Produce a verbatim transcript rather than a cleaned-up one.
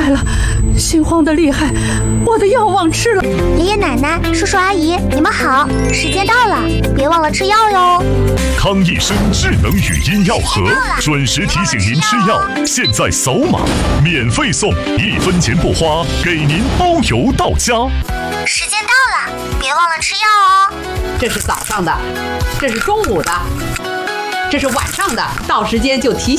来了，心慌的厉害，我的药忘吃了。 爷爷奶奶、叔叔阿姨，你们好，时间到了，别忘了吃药哟。 康益生智能语音药盒，准时提醒您吃药。现在扫码免费送，一分钱不花，给您包邮到家。 时间到了，别忘了吃药哦。 这是早上的，这是中午的，这是晚上的，到时间就提醒。